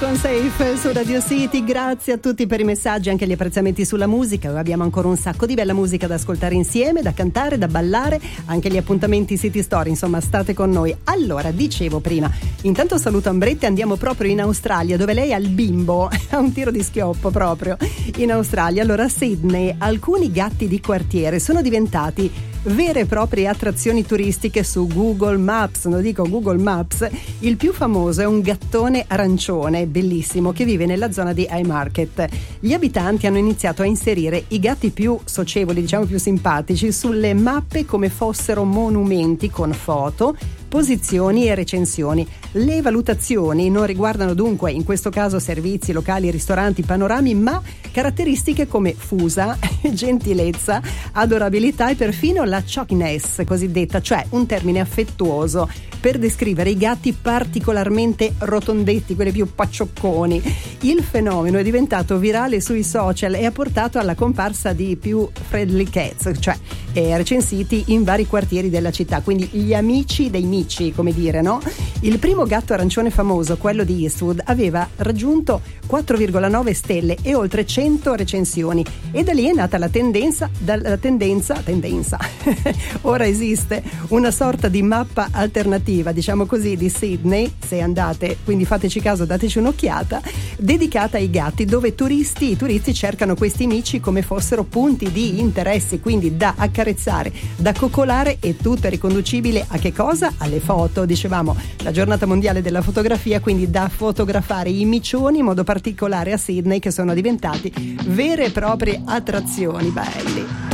Con Safe su Radio City, grazie a tutti per i messaggi, anche gli apprezzamenti sulla musica. Abbiamo ancora un sacco di bella musica da ascoltare insieme, da cantare, da ballare, anche gli appuntamenti City Story, insomma state con noi. Allora, dicevo prima, intanto saluto Ambretta e andiamo proprio in Australia, dove lei ha il bimbo, ha un tiro di schioppo proprio in Australia. Allora, a Sydney alcuni gatti di quartiere sono diventati vere e proprie attrazioni turistiche su Google Maps. Non dico Google Maps, il più famoso è un gattone arancione bellissimo che vive nella zona di Haymarket. Gli abitanti hanno iniziato a inserire i gatti più socievoli, diciamo più simpatici, sulle mappe come fossero monumenti con foto, posizioni e recensioni. Le valutazioni non riguardano dunque in questo caso servizi, locali, ristoranti, panorami, ma caratteristiche come fusa, gentilezza, adorabilità e perfino la chockiness cosiddetta, cioè un termine affettuoso per descrivere i gatti particolarmente rotondetti, quelli più pacciocconi. Il fenomeno è diventato virale sui social e ha portato alla comparsa di più friendly cats, cioè recensiti in vari quartieri della città, quindi gli amici dei mici, come dire, no? Il primo gatto arancione famoso, quello di Eastwood, aveva raggiunto 4,9 stelle e oltre 100 recensioni, e da lì è nata la tendenza ora esiste una sorta di mappa alternativa, diciamo così, di Sydney, se andate, quindi fateci caso, dateci un'occhiata, dedicata ai gatti, dove i turisti cercano questi amici come fossero punti di interesse, quindi da accarezzare, da coccolare, e tutto è riconducibile a che cosa? Alle foto. Dicevamo la giornata mondiale della fotografia, quindi da fotografare i micioni, in modo particolare a Sydney, che sono diventati vere e proprie attrazioni belli.